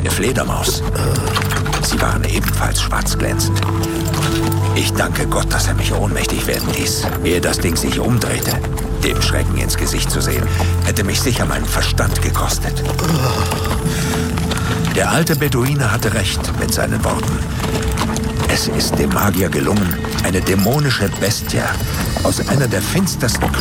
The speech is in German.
eine Fledermaus. Sie waren ebenfalls schwarz glänzend. Ich danke Gott, dass er mich ohnmächtig werden ließ, ehe das Ding sich umdrehte. Dem Schrecken ins Gesicht zu sehen, hätte mich sicher meinen Verstand gekostet. Der alte Beduine hatte recht mit seinen Worten. Es ist dem Magier gelungen, eine dämonische Bestie aus einer der finstersten